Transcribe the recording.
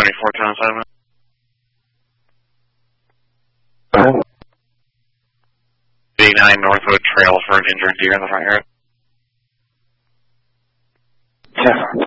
74-10-7. Oh. 89 Northwood Trail for an injured deer in the front yard.